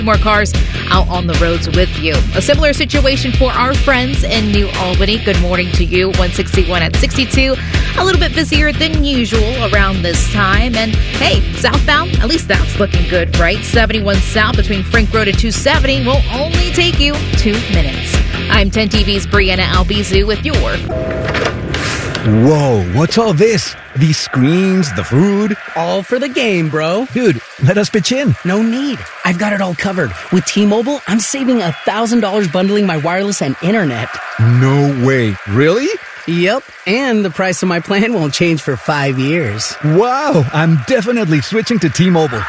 more cars out on the roads with you. A similar situation for our friends in New Albany. Good morning to you. 161 at 62. A little bit busier than usual around this time. And hey, southbound, at least that's looking good, right? 71 south between Frank Road and 270 will only take you 2 minutes. I'm 10 TV's Brianna Albizu with your... Whoa, what's all this? These screens, the food? All for the game, bro. Dude, let us pitch in. No need. I've got it all covered. With T-Mobile, I'm saving $1,000 bundling my wireless and internet. No way. Really? Yep, and the price of my plan won't change for 5 years. Wow, I'm definitely switching to T-Mobile.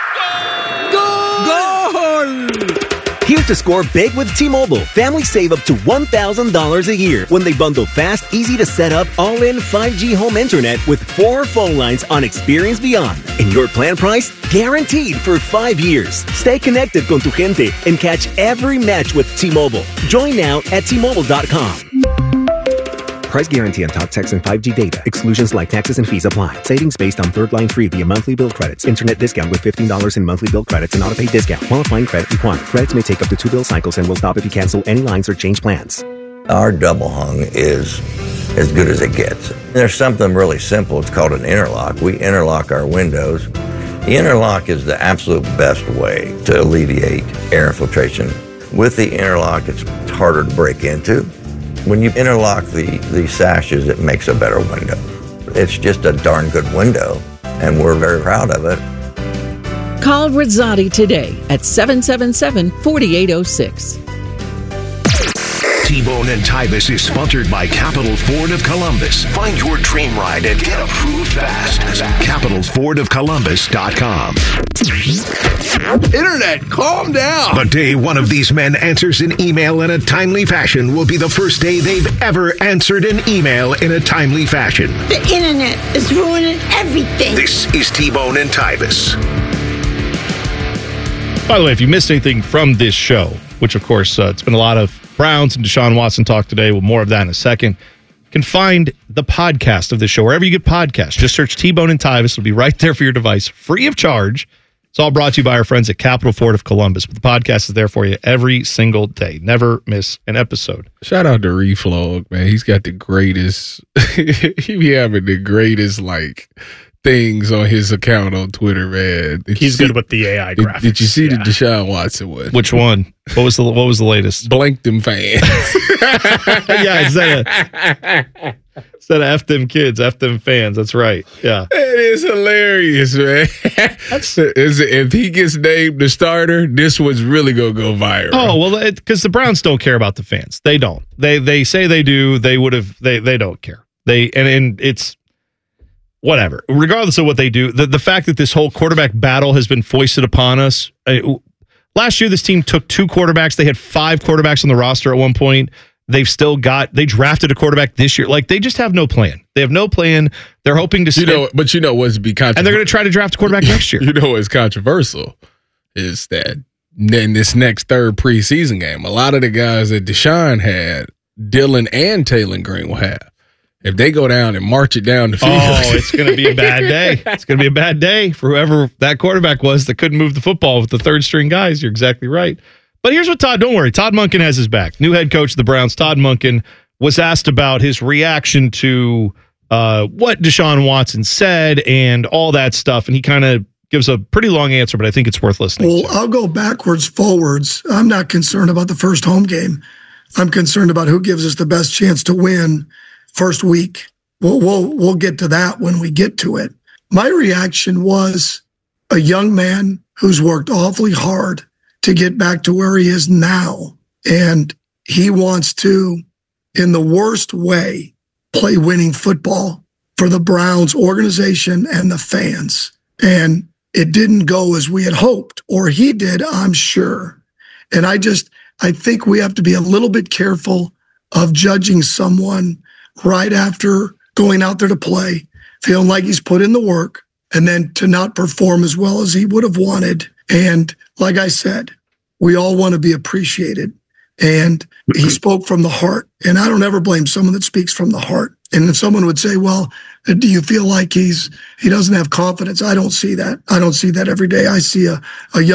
Goal! Here to score big with T-Mobile. Families save up to $1,000 a year when they bundle fast, easy to set up, all-in 5G home internet with 4 phone lines on Experience Beyond. And your plan price? Guaranteed for 5 years. Stay connected con tu gente and catch every match with T-Mobile. Join now at T-Mobile.com. Price guarantee on talk, text, and 5G data. Exclusions like taxes and fees apply. Savings based on third line free via monthly bill credits. Internet discount with $15 in monthly bill credits and auto-pay discount. Qualifying credit required. Credits may take up to 2 bill cycles and will stop if you cancel any lines or change plans. Our double hung is as good as it gets. There's something really simple. It's called an interlock. We interlock our windows. The interlock is the absolute best way to alleviate air infiltration. With the interlock, it's harder to break into. When you interlock the sashes, it makes a better window. It's just a darn good window, and we're very proud of it. Call Rizzotti today at 777-4806. T-Bone and Tybus is sponsored by Capital Ford of Columbus. Find your dream ride and get approved fast at CapitalFordOfColumbus.com. Internet, calm down. The day one of these men answers an email in a timely fashion will be the first day they've ever answered an email in a timely fashion. The internet is ruining everything. This is T-Bone and Tybus. By the way, if you missed anything from this show, which of course it's been a lot of Browns and Deshaun Watson talk today, with more of that in a second, you can find the podcast of this show wherever you get podcasts. Just search T-Bone and Tybus. It'll be right there for your device, free of charge. It's all brought to you by our friends at Capital Ford of Columbus. But the podcast is there for you every single day. Never miss an episode. Shout out to Reflog, man. He's got the greatest, he be having the greatest, things on his account on Twitter, man. He's good with the AI graphics. Did you see the Deshaun Watson one? Which one? What was the latest? Blank them fans. Yeah, instead of F them kids, F them fans. That's right. Yeah. It is hilarious, man. If he gets named the starter, this one's really going to go viral. Oh, well, because the Browns don't care about the fans. They don't. They say they do. They would have. They don't care. And it's whatever. Regardless of what they do, the fact that this whole quarterback battle has been foisted upon us. Last year, this team took 2 quarterbacks. They had 5 quarterbacks on the roster at one point. They drafted a quarterback this year. They just have no plan. They have no plan. They're hoping to But what's be controversial? And they're going to try to draft a quarterback next year. You know what's controversial is that in this next third preseason game, a lot of the guys that Deshaun had, Dylan and Taylor Green will have. If they go down and march it down the field. Oh, it's going to be a bad day. It's going to be a bad day for whoever that quarterback was that couldn't move the football with the third string guys. You're exactly right. But here's what don't worry. Todd Monken has his back. New head coach of the Browns, Todd Monken, was asked about his reaction to what Deshaun Watson said and all that stuff. And he kind of gives a pretty long answer, but I think it's worth listening to. I'll go backwards, forwards. I'm not concerned about the first home game. I'm concerned about who gives us the best chance to win first week. We'll get to that when we get to it. My reaction was a young man who's worked awfully hard to get back to where he is now. And he wants to, in the worst way, play winning football for the Browns organization and the fans. And it didn't go as we had hoped, or he did, I'm sure. And I think we have to be a little bit careful of judging someone right after going out there to play, feeling like he's put in the work, and then to not perform as well as he would have wanted. And like I said, we all want to be appreciated. And he spoke from the heart. And I don't ever blame someone that speaks from the heart. And if someone would say, well, do you feel like he doesn't have confidence? I don't see that. I don't see that every day. I see a young